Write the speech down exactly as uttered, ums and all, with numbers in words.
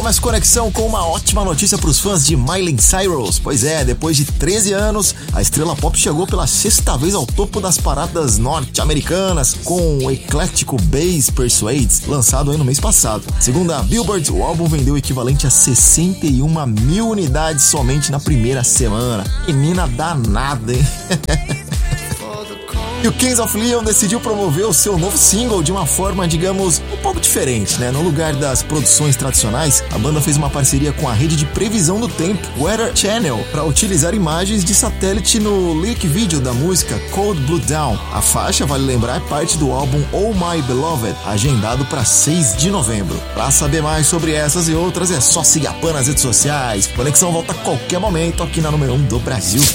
Mas conexão com uma ótima notícia para os fãs de Miley Cyrus. Pois é, depois de treze anos, a estrela pop chegou pela sexta vez ao topo das paradas norte-americanas com o eclético Bass Persuades, lançado aí no mês passado. Segundo a Billboard, o álbum vendeu o equivalente a sessenta e uma mil unidades somente na primeira semana. Menina danada, hein? E o Kings of Leon decidiu promover o seu novo single de uma forma, digamos, um pouco diferente, né? No lugar das produções tradicionais, a banda fez uma parceria com a rede de previsão do tempo, Weather Channel, para utilizar imagens de satélite no lyric video da música Cold Blue Down. A faixa, vale lembrar, é parte do álbum Oh My Beloved, agendado para seis de novembro. Para saber mais sobre essas e outras, é só seguir a Pan nas redes sociais. Conexão volta a qualquer momento aqui na número um do Brasil.